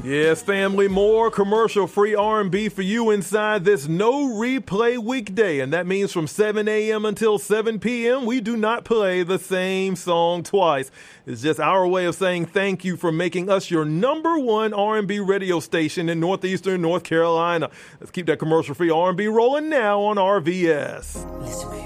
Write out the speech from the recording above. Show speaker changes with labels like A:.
A: Yes, family, more commercial-free R&B for you inside this no replay weekday. And that means from 7 a.m. until 7 p.m., we do not play the same song twice. It's just our way of saying thank you for making us your number one R&B radio station in Northeastern North Carolina. Let's keep that commercial-free R&B rolling now on RVS.
B: Listen, baby.